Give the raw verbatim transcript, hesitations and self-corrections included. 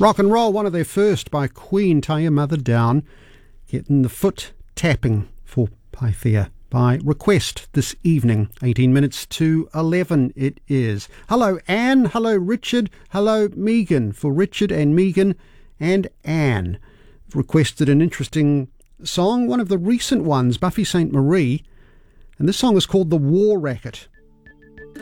Rock and Roll, one of their first by Queen, Tie Your Mother Down. Getting the foot tapping for Pythia by request this evening. eighteen minutes to eleven it is. Hello Anne, hello Richard, hello Megan. For Richard and Megan and Anne. Requested an interesting song, one of the recent ones, Buffy Sainte-Marie. And this song is called The War Racket.